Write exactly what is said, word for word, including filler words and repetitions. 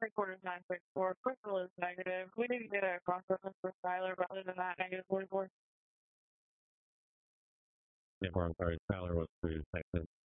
Three quarters nine six four. Crystal is negative. We need to get a cross reference for Skylar, but other than that, negative forty-four. Yeah, I'm sorry. Skylar was through Texas.